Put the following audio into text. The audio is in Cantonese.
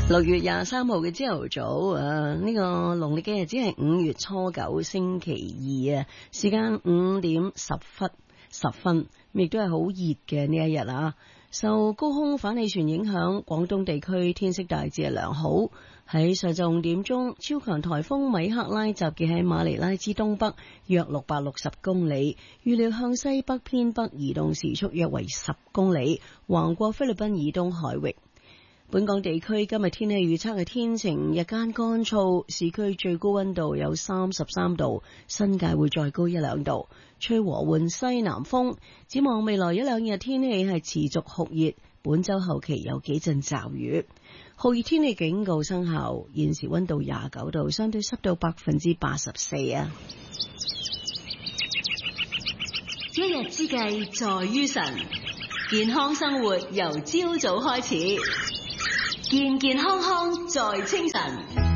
6月23號嘅朝頭早，呢個農曆嘅日子係5月初9星期二啊，時間5點10分，亦都係好熱嘅呢一日啊。受高空反氣旋影響，廣東地區天色大致係良好。喺上晝5點鐘，超強颱風米克拉集結喺馬尼拉之東北約660公里，預料向西北偏北移動，時速約為10公里，橫過菲律賓以東海域。本港地區今日天氣預測係天晴，日間乾燥，市區最高溫度有33度，新界會再高1-2度，吹和緩西南風。展望未來1-2日天氣係持續酷熱，本週後期有幾陣驟雨。酷熱天氣警告生效，現時溫度29度，相對濕度84%啊！ 一日之計在於晨，健康生活由朝早開始。健健康康在清晨。